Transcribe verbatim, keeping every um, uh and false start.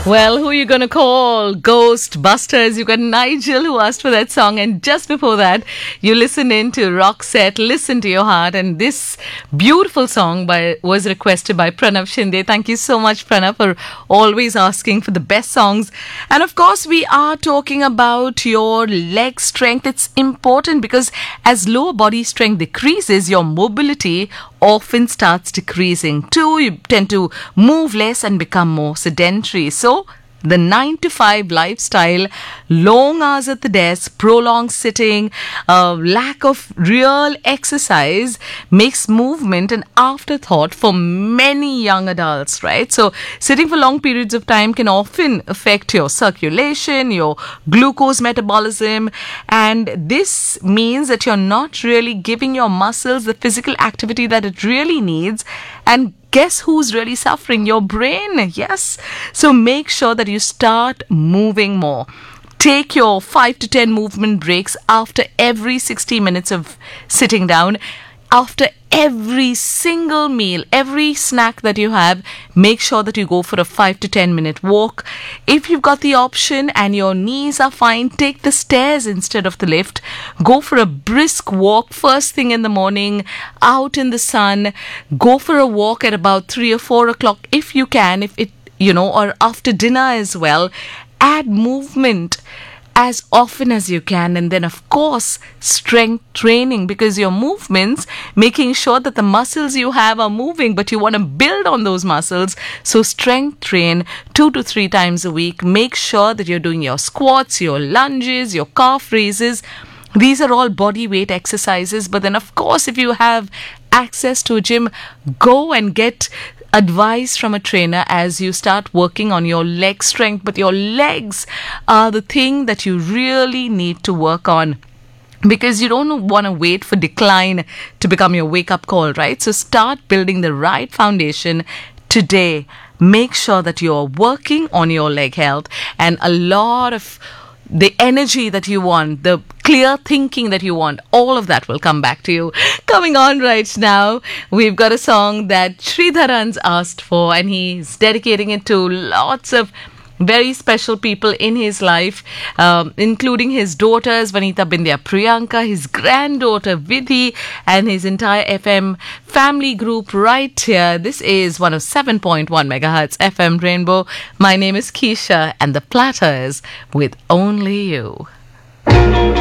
Well, who are you going to call? Ghostbusters. You got Nigel who asked for that song. And just before that, you listen in to Roxette, Listen to Your Heart. And this beautiful song by was requested by Pranav Shinde. Thank you so much, Pranav, for always asking for the best songs. And of course, we are talking about your leg strength. It's important because as lower body strength decreases, your mobility often starts decreasing. Two, you tend to move less and become more sedentary. So, the nine to five lifestyle, long hours at the desk, prolonged sitting, uh, lack of real exercise makes movement an afterthought for many young adults, right? So, sitting for long periods of time can often affect your circulation, your glucose metabolism, and this means that you're not really giving your muscles the physical activity that it really needs. And guess who's really suffering? Your brain. Yes. So make sure that you start moving more. Take your five to ten movement breaks after every sixty minutes of sitting down. After every single meal, every snack that you have, make sure that you go for a five to ten minute walk. If you've got the option and your knees are fine, take the stairs instead of the lift. Go for a brisk walk first thing in the morning, out in the sun. Go for a walk at about three or four o'clock if you can, if it, you know, or after dinner as well. Add movement as often as you can, and then of course strength training, because your movements, making sure that the muscles you have are moving, but you want to build on those muscles. So strength train two to three times a week. Make sure that you're doing your squats, your lunges, your calf raises. These are all body weight exercises. But then of course, if you have access to a gym, go and get advice from a trainer as you start working on your leg strength. But your legs are the thing that you really need to work on, because you don't want to wait for decline to become your wake-up call, right? So start building the right foundation today. Make sure that you're working on your leg health, and a lot of the energy that you want, the clear thinking that you want, all of that will come back to you. Coming on right now, we've got a song that Sridharan's asked for, and he's dedicating it to lots of very special people in his life, um, including his daughters, Vanita Bindya Priyanka, his granddaughter Vidhi, and his entire F M family group right here. This is one of seven point one megahertz F M Rainbow. My name is Keisha, and the platter is With Only You.